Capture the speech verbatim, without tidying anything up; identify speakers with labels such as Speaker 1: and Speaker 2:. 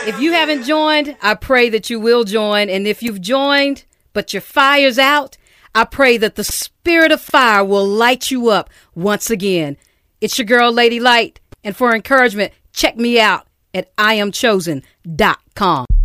Speaker 1: If you haven't joined, I pray that you will join. And if you've joined, but your fire's out, I pray that the spirit of fire will light you up once again. It's your girl, Lady Light. And for encouragement, check me out at I am chosen dot com.